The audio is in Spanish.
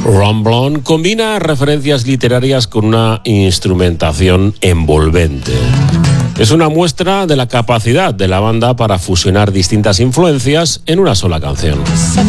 Ramblon combina referencias literarias con una instrumentación envolvente. Es una muestra de la capacidad de la banda para fusionar distintas influencias en una sola canción.